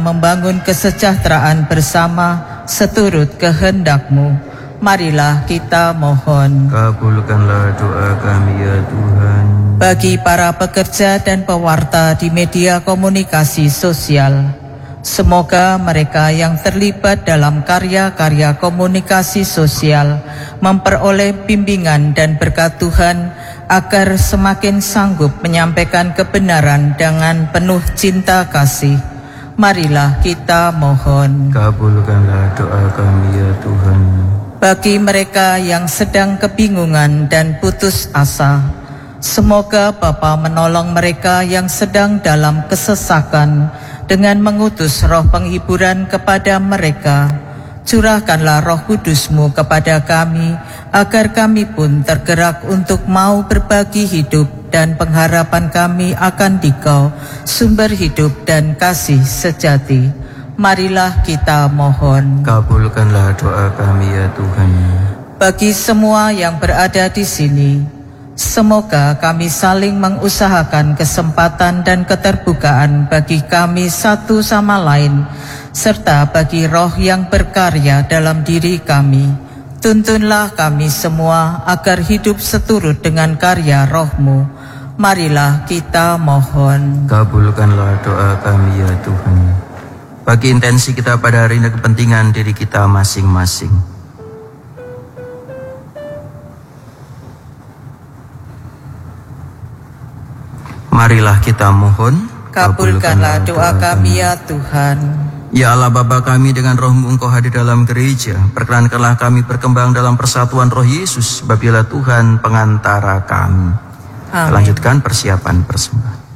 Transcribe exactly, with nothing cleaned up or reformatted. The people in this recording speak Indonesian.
membangun kesejahteraan bersama seturut kehendak-Mu. Marilah kita mohon. Kabulkanlah doa kami ya Tuhan. Bagi para pekerja dan pewarta di media komunikasi sosial, semoga mereka yang terlibat dalam karya-karya komunikasi sosial memperoleh bimbingan dan berkat Tuhan agar semakin sanggup menyampaikan kebenaran dengan penuh cinta kasih. Marilah kita mohon. Kabulkanlah doa kami ya Tuhan. Bagi mereka yang sedang kebingungan dan putus asa, semoga Bapa menolong mereka yang sedang dalam kesesakan dengan mengutus roh penghiburan kepada mereka. Curahkanlah roh kudus-Mu kepada kami, agar kami pun tergerak untuk mau berbagi hidup dan pengharapan kami akan Dikau, sumber hidup dan kasih sejati. Marilah kita mohon. Kabulkanlah doa kami ya Tuhan. Bagi semua yang berada di sini, semoga kami saling mengusahakan kesempatan dan keterbukaan bagi kami satu sama lain, serta bagi roh yang berkarya dalam diri kami. Tuntunlah kami semua agar hidup seturut dengan karya roh-Mu. Marilah kita mohon. Kabulkanlah doa kami ya Tuhan. Bagi intensi kita pada hari ini, kepentingan diri kita masing-masing. Marilah kita mohon. Kabulkanlah doa kami ya Tuhan. Ya Allah Bapa kami, dengan roh-Mu Engkau hadir dalam gereja. Perkenankanlah kami berkembang dalam persatuan roh Yesus. Sebab Dialah Tuhan pengantara kami. Amin. Lanjutkan persiapan persembahan.